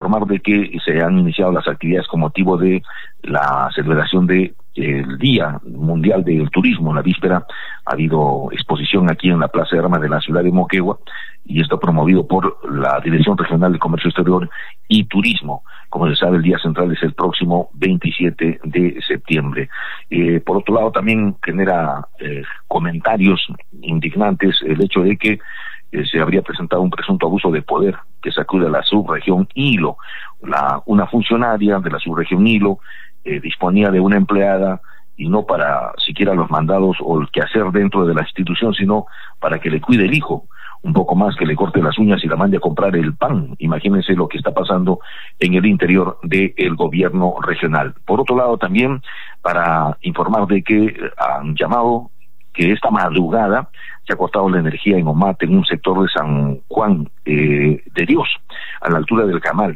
informar de que se han iniciado las actividades con motivo de la celebración de el Día Mundial del Turismo. En la víspera ha habido exposición aquí en la Plaza de Armas de la ciudad de Moquegua, y esto promovido por la Dirección Regional de Comercio Exterior y Turismo. Como se sabe, el día central es el próximo 27 de septiembre. Por otro lado, también genera comentarios indignantes el hecho de que se habría presentado un presunto abuso de poder que sacude a la subregión Hilo. Una funcionaria de la subregión Hilo disponía de una empleada, y no para siquiera los mandados o el quehacer dentro de la institución, sino para que le cuide el hijo, un poco más que le corte las uñas y la mande a comprar el pan. Imagínense lo que está pasando en el interior del gobierno regional. Por otro lado, también para informar de que han llamado que esta madrugada se ha cortado la energía en Omate, en un sector de San Juan de Dios, a la altura del Camal.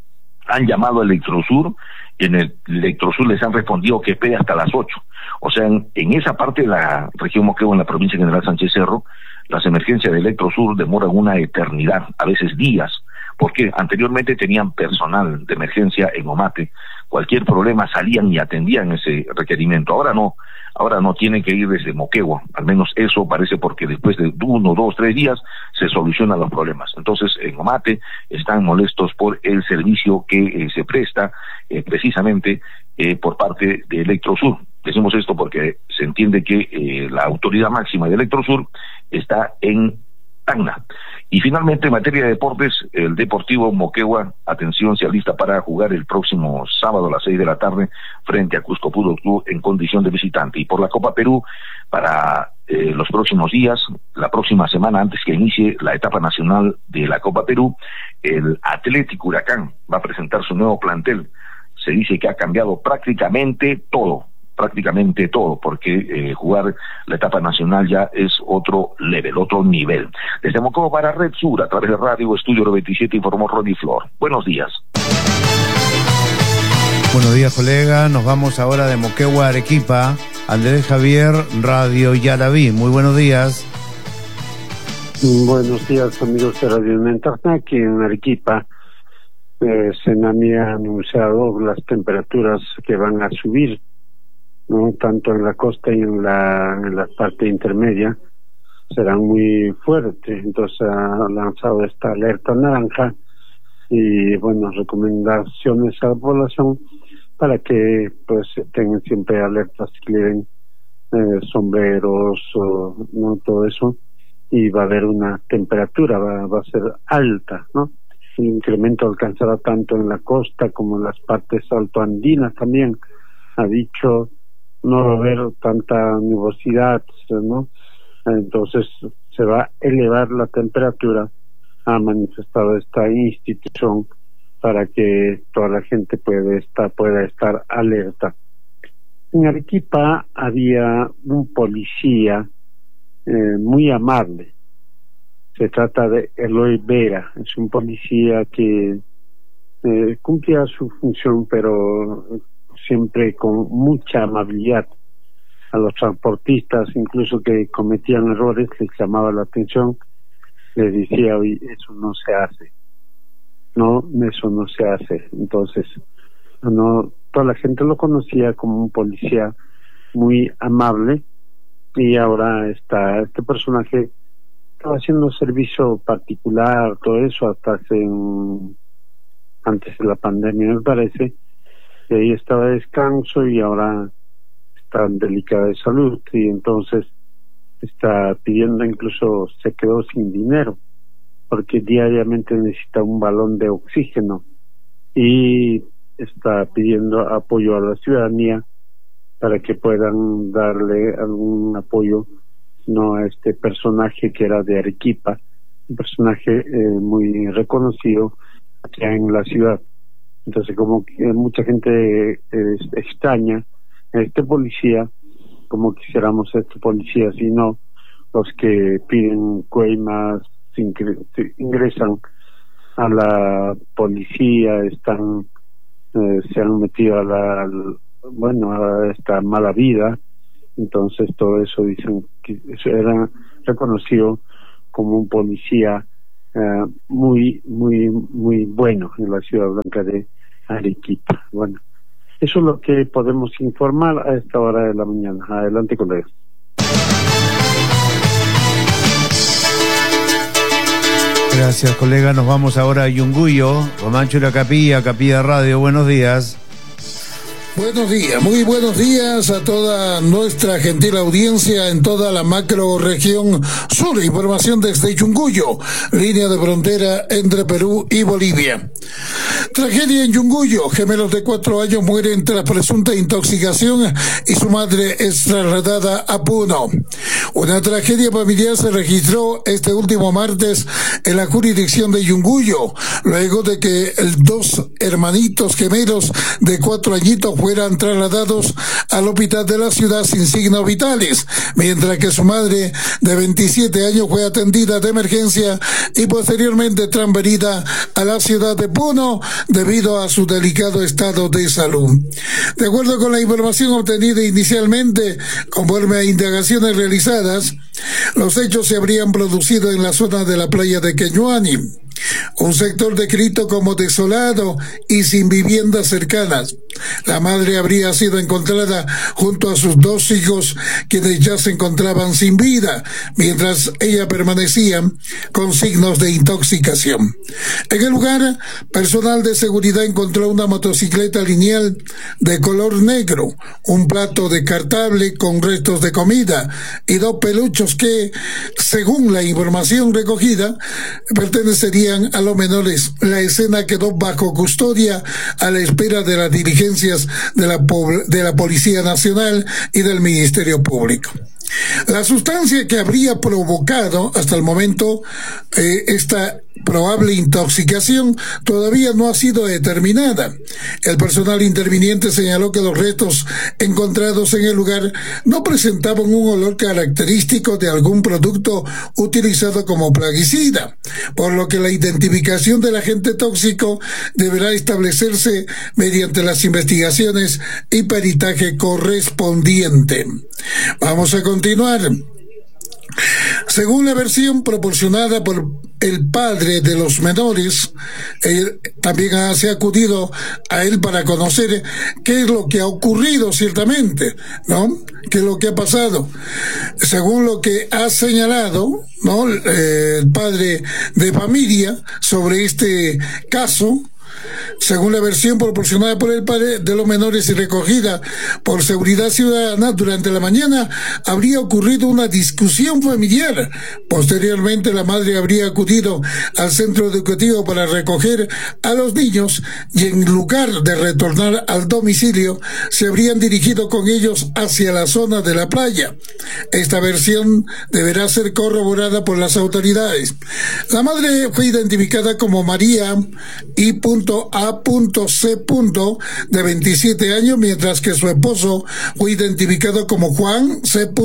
Han llamado a Electrosur, y en el Electrosur les han respondido que espere hasta las 8. O sea, en esa parte de la región Moquegua, en la provincia de General Sánchez Cerro, las emergencias de Electrosur demoran una eternidad, a veces días, porque anteriormente tenían personal de emergencia en Omate. Cualquier problema salían y atendían ese requerimiento. Ahora no tienen que ir desde Moquegua, al menos eso parece, porque después de 1, 2, 3 días se solucionan los problemas. Entonces, en Omate están molestos por el servicio que se presta precisamente por parte de Electrosur. Decimos esto porque se entiende que la autoridad máxima de Electrosur está en Tacna. Y finalmente, en materia de deportes, el Deportivo Moquegua, atención, se alista para jugar el próximo sábado a las 6 de la tarde frente a Cusco Fútbol Club en condición de visitante. Y por la Copa Perú, para los próximos días, la próxima semana, antes que inicie la etapa nacional de la Copa Perú, el Atlético Huracán va a presentar su nuevo plantel. Se dice que ha cambiado prácticamente todo, porque jugar la etapa nacional ya es otro level, otro nivel. Desde Moquegua para Red Sur, a través de Radio Estudio 97, informó Ronnie Flor. Buenos días. Buenos días, colega. Nos vamos ahora de Moquegua a Arequipa. Andrés Javier, Radio Yaraví. Muy buenos días. Buenos días, amigos de Radio Mentarna. Aquí en Arequipa, Senami ha anunciado las temperaturas que van a subir, ¿no? Tanto en la costa y en la parte intermedia serán muy fuertes. Entonces ha lanzado esta alerta naranja y recomendaciones a la población para que pues tengan siempre alertas, que lleven sombreros, no, todo eso, y va a haber una temperatura, va a ser alta, ¿no? El incremento alcanzará tanto en la costa como en las partes altoandinas. También ha dicho no va a haber tanta nubosidad, ¿no? Entonces se va a elevar la temperatura, ha manifestado esta institución, para que toda la gente pueda estar alerta. En Arequipa había un policía muy amable. Se trata de Eloy Vera. Es un policía que cumplía su función, pero siempre con mucha amabilidad. A los transportistas, incluso que cometían errores, les llamaba la atención, les decía: oye, eso no se hace. No, eso no se hace. Entonces, toda la gente lo conocía como un policía muy amable, y ahora este personaje estaba haciendo servicio particular, todo eso, hasta antes de la pandemia, me parece, y ahí estaba de descanso, y ahora está delicada de salud, y entonces está pidiendo, incluso se quedó sin dinero, porque diariamente necesita un balón de oxígeno, y está pidiendo apoyo a la ciudadanía para que puedan darle algún apoyo, no a este personaje que era de Arequipa, un personaje muy reconocido acá en la ciudad. Entonces, como que mucha gente extraña a este policía, como quisiéramos a este policía, sino los que piden coimas, ingresan a la policía, se han metido a esta mala vida. Entonces todo eso dicen que eso era reconocido como un policía muy bueno en la Ciudad Blanca de Arequipa. Bueno, eso es lo que podemos informar a esta hora de la mañana. Adelante, colegas. Gracias, colega. Nos vamos ahora a Yunguyo. Romancho La Capilla, Capilla Radio. Buenos días. Buenos días, muy buenos días a toda nuestra gentil audiencia en toda la macro región sur. Información desde Yunguyo, línea de frontera entre Perú y Bolivia. Tragedia en Yunguyo, gemelos de 4 años mueren tras presunta intoxicación y su madre es trasladada a Puno. Una tragedia familiar se registró este último martes en la jurisdicción de Yunguyo, luego de que 2 hermanitos gemelos de 4 añitos fueran trasladados al hospital de la ciudad sin signos vitales, mientras que su madre de 27 años fue atendida de emergencia y posteriormente transferida a la ciudad de Puno debido a su delicado estado de salud. De acuerdo con la información obtenida inicialmente, conforme a indagaciones realizadas, los hechos se habrían producido en la zona de la playa de Queñuani, un sector descrito como desolado y sin viviendas cercanas. La madre habría sido encontrada junto a sus 2 hijos, quienes ya se encontraban sin vida, mientras ella permanecía con signos de intoxicación. En el lugar, personal de seguridad encontró una motocicleta lineal de color negro, un plato descartable con restos de comida y 2 peluchos que, según la información recogida, pertenecerían a los menores. La escena quedó bajo custodia a la espera de las diligencias de la Policía Nacional y del Ministerio Público. La sustancia que habría provocado hasta el momento esta probable intoxicación todavía no ha sido determinada. El personal interviniente señaló que los restos encontrados en el lugar no presentaban un olor característico de algún producto utilizado como plaguicida, por lo que la identificación del agente tóxico deberá establecerse mediante las investigaciones y peritaje correspondiente. Vamos a continuar. Según la versión proporcionada por el padre de los menores, él también se ha acudido a él para conocer qué es lo que ha ocurrido ciertamente, ¿no? ¿Qué es lo que ha pasado? Según lo que ha señalado, ¿no?, el padre de familia sobre este caso, según la versión proporcionada por el padre de los menores y recogida por Seguridad Ciudadana, durante la mañana habría ocurrido una discusión familiar. Posteriormente, la madre habría acudido al centro educativo para recoger a los niños y, en lugar de retornar al domicilio, se habrían dirigido con ellos hacia la zona de la playa. Esta versión deberá ser corroborada por las autoridades. La madre fue identificada como María I.A.C. de 27 años, mientras que su esposo fue identificado como Juan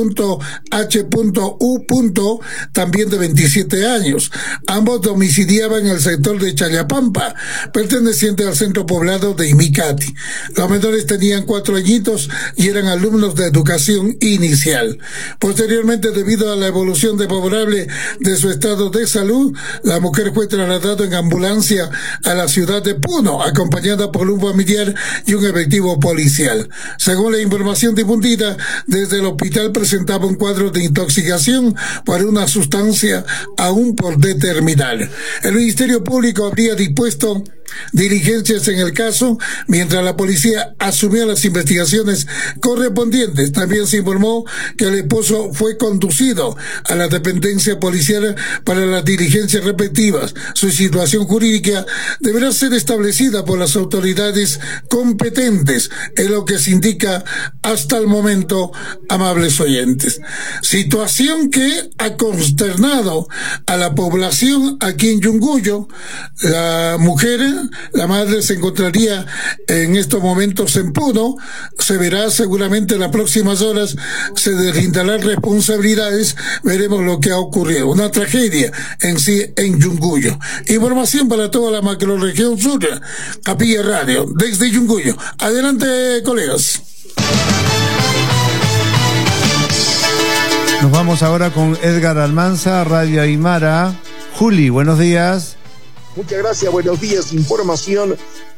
C.H.U. también de 27 años. Ambos domiciliaban en el sector de Chayapampa, perteneciente al centro poblado de Imicati. Los menores tenían 4 añitos y eran alumnos de educación inicial. Posteriormente, debido a la evolución desfavorable de su estado de salud, la mujer fue trasladada en ambulancia a la ciudad de Puno, acompañada por un familiar y un efectivo policial. Según la información difundida, desde el hospital presentaba un cuadro de intoxicación por una sustancia aún por determinar. El Ministerio Público habría dispuesto diligencias en el caso, mientras la policía asumía las investigaciones correspondientes. También se informó que el esposo fue conducido a la dependencia policial para las diligencias respectivas. Su situación jurídica deberá ser establecida por las autoridades competentes, es lo que se indica hasta el momento, amables oyentes. Situación que ha consternado a la población aquí en Yunguyo. La madre se encontraría en estos momentos en Puno. Se verá seguramente en las próximas horas, se deslindarán responsabilidades, veremos lo que ha ocurrido. Una tragedia en sí en Yunguyo. Información para toda la macroregión sur, Capilla Radio, desde Yunguyo. Adelante, colegas. Nos vamos ahora con Edgar Almanza, Radio Aymara. Juli, buenos días. Muchas gracias, buenos días. Información